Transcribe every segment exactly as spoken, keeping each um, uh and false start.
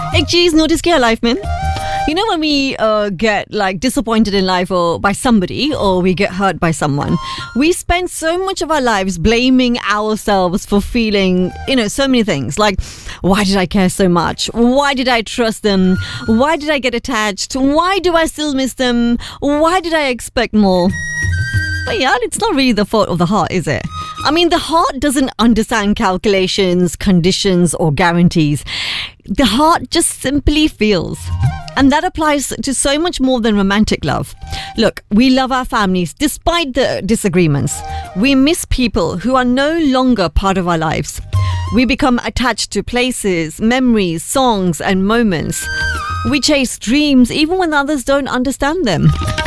एक चीज नोटिस किया लाइफ में, you know when we uh, get like disappointed in life or by somebody or we get hurt by someone, we spend so much of our lives blaming ourselves for feeling, you know, so many things like, why did I care so much? Why did I trust them? Why did I get attached? Why do I still miss them? Why did I expect more? But yeah, it's not really the fault of the heart, is it? I mean, the heart doesn't understand calculations, conditions, or guarantees. The heart just simply feels. And that applies to so much more than romantic love. Look, we love our families despite the disagreements. We miss people who are no longer part of our lives. We become attached to places, memories, songs, and moments. We chase dreams even when others don't understand them.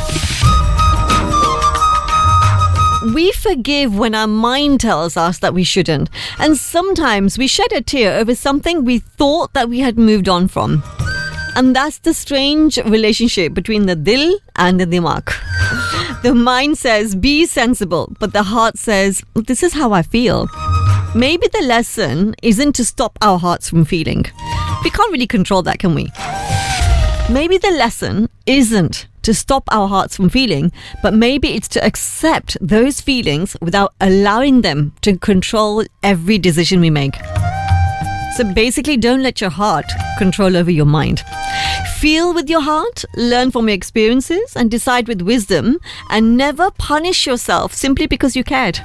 We forgive when our mind tells us that we shouldn't. And sometimes we shed a tear over something we thought that we had moved on from. And that's the strange relationship between the dil and the dimag. The mind says, be sensible, but the heart says, this is how I feel. Maybe the lesson isn't to stop our hearts from feeling. We can't really control that, can we? Maybe the lesson isn't to stop our hearts from feeling, but maybe it's to accept those feelings without allowing them to control every decision we make. So basically, don't let your heart control over your mind. Feel with your heart, learn from your experiences, and decide with wisdom, and never punish yourself simply because you cared.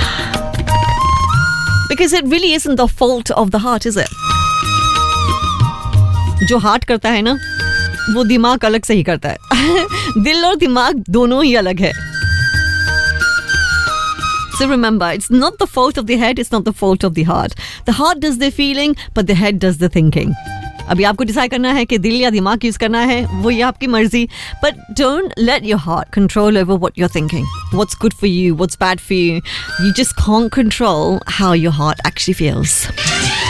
Because it really isn't the fault of the heart, is it? जो heart करता है ना, वो दिमाग अलग से ही करता है. दिल और दिमाग दोनों ही अलग है. So remember, it's not the fault of the head, it's not the fault of the heart. The heart does the feeling, but the head does the thinking. अभी आपको डिसाइड करना है कि दिल या दिमाग यूज करना है, वो ये आपकी मर्जी. But don't let your heart control over what you're thinking. What's good for you, what's bad for you. You just can't control how your heart actually feels.